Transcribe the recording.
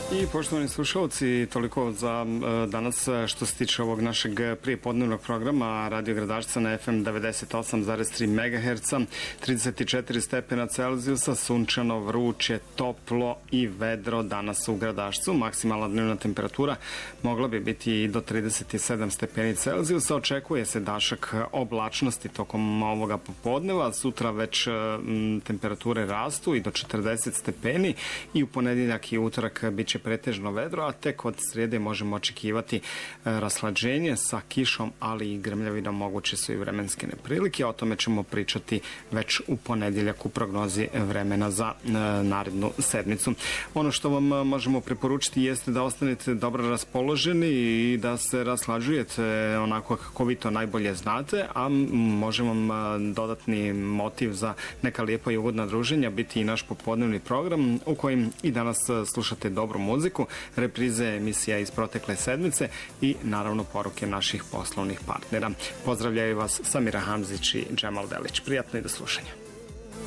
I poštovani slušalci, toliko za danas što se tiče ovog našeg prijepodnevnog programa Radio Gradačca na FM 98,3 MHz, 34 stepena Celzijusa, sunčano, vruće, toplo i vedro danas u Gradačcu. Maksimalna dnevna temperatura mogla bi biti i do 37 stepeni Celzijusa. Očekuje se dašak oblačnosti tokom ovoga popodneva. Sutra već temperature rastu i do 40 stepeni i u ponedjeljak i utorak bit će pretežno vedro, a tek od srijede možemo očekivati raslađenje sa kišom, ali i grmljavinom, moguće su i vremenske neprilike. O tome ćemo pričati već u ponedjeljak u prognozi vremena za narednu sedmicu. Ono što vam možemo preporučiti jeste da ostanete dobro raspoloženi i da se raslađujete onako kako vi to najbolje znate, a može vam dodatni motiv za neka lijepa i ugodna druženja biti i naš popodnevni program u kojem i danas slušate dobru muziku, reprize emisija iz protekle sedmice i naravno poruke naših poslovnih partnera. Pozdravljaju vas Samira Hamzić i Džemal Delić. Prijatno i do slušanja.